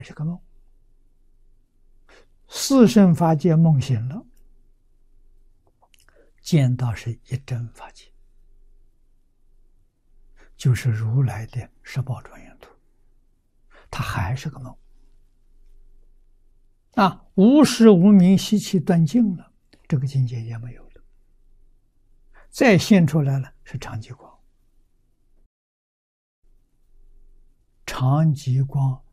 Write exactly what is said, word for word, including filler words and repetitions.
是个梦。四圣法界梦醒了，见到是一真法界，就是如来的十宝庄严图，它还是个梦。啊，无时无明习气断尽了，这个境界也没有了。再现出来了是常寂光，常寂光